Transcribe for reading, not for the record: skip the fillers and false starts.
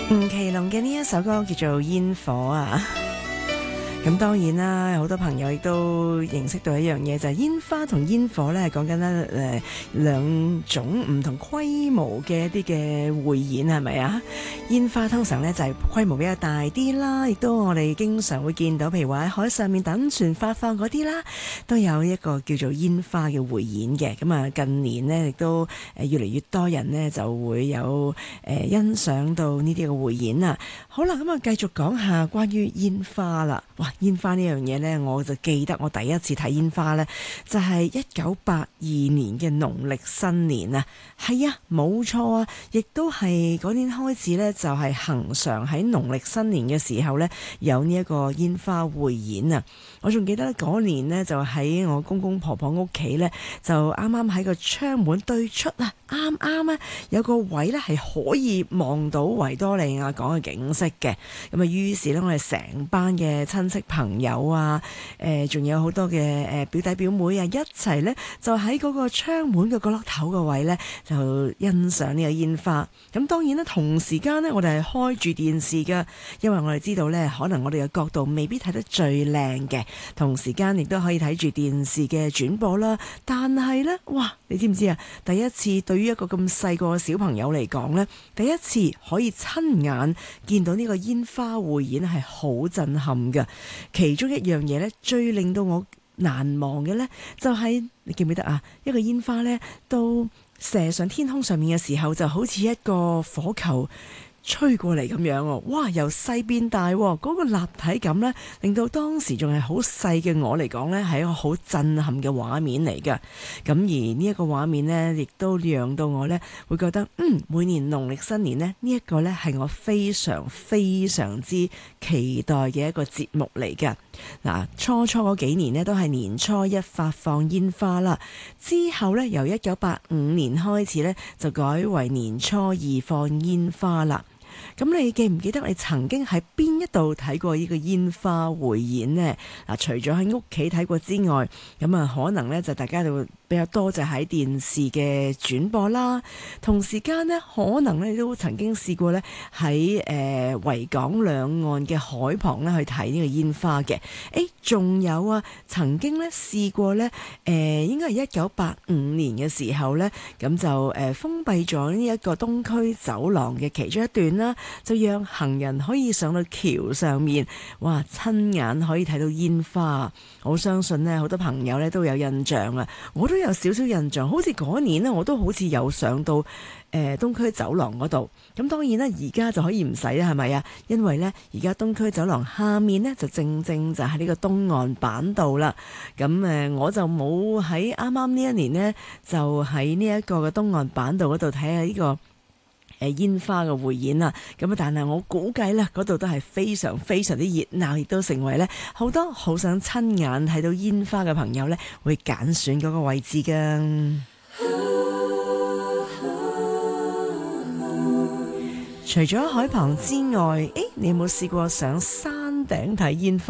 吳奇隆嘅呢一首歌叫做《煙火》啊。咁當然啦，好多朋友亦都認識到一樣嘢，就係煙花同煙火咧，講緊咧兩種唔同規模嘅一啲嘅匯演，係咪啊？煙花通常咧就係規模比較大啲啦，亦都我哋經常會見到，譬如話喺海上面等船發放嗰啲啦，都有一個叫做煙花嘅匯演嘅。咁啊，近年呢，亦都越嚟越多人呢就會有欣賞到呢啲嘅匯演啊。好啦，咁啊繼續講下關於煙花啦。哇！煙花呢樣嘢呢，我就記得我第一次睇煙花呢，就係1982年嘅農曆新年啊。係啊，冇錯啊，亦都係嗰年開始呢，就係恆常喺農曆新年嘅時候呢，有呢一個煙花匯演啊。我仲記得嗰年呢，就喺我公公婆婆屋企呢，就啱啱喺個窗門對出啊，啱啱啊有個位呢係可以望到維多利亞港嘅景色嘅。咁啊，於是呢，我哋成班嘅親戚朋友啊，仲有好多嘅表弟表妹啊，一齊呢就喺嗰個窗門嘅角落頭嘅位呢，就欣賞呢個煙花。咁當然啦，同時間呢，我哋係開住電視㗎，因為我哋知道呢，可能我哋嘅角度未必睇得最靚嘅，同時間亦都可以睇住電視嘅轉播啦。但係呢，哇！你知唔知啊？第一次對於一個咁細個嘅小朋友嚟講呢，第一次可以親眼見到呢個煙花匯演係好震撼㗎。其中一樣嘢呢，最令到我難忘嘅呢，就係你記唔記得啊？一個煙花呢，到射上天空上面嘅時候，就好似一個火球吹過嚟咁樣喎，哇！由細變大，嗰個立體感呢，令到當時仲係好細嘅我嚟講呢，係一個好震撼嘅畫面嚟㗎。咁而呢一個畫面呢，亦都讓到我呢會覺得，每年農曆新年呢，呢一個呢係我非常非常之期待嘅一個節目嚟㗎。嗱，初嗰幾年呢，都係年初一發放煙花啦，之後呢，由1985年開始呢，就改為年初二放煙花啦。咁你記唔記得你曾經喺邊一度睇過呢個煙花匯演呢？嗱，除咗喺屋企睇過之外，咁啊可能呢就大家就比較多就喺電視嘅轉播啦。同時間呢，可能你都曾經試過呢喺維港兩岸嘅海旁呢去睇呢個煙花嘅。仲有啊，曾經呢試過呢，應該係1985年嘅時候呢，咁就封閉咗呢一個東區走廊嘅其中一段啦，就讓行人可以上到橋上面，哇！親眼可以睇到煙花。我相信呢，好多朋友呢都有印象啊，我都有少少印象，好似嗰年呢，我都好似有上到東區走廊嗰度。咁當然啦，而家就可以唔使啦，係咪啊？因為呢，而家東區走廊下面呢，就正正就喺呢個東岸板道啦。咁我就冇喺啱啱呢一年呢，就喺呢一個嘅東岸板道嗰度睇下呢個煙花嘅匯演啦。咁但係我估計呢，嗰度都係非常非常之熱鬧，亦都成為呢好多好想親眼睇到煙花嘅朋友呢，會揀選嗰個位置㗎。除咗海旁之外，你有冇試過上山頂睇煙花？